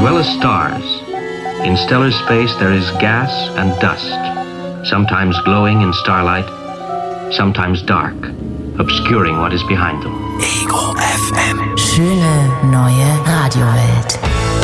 well as stars. In stellar space there is gas and dust, sometimes glowing in starlight, sometimes dark, obscuring what is behind them. Ego FM. Schöne neue Radiowelt.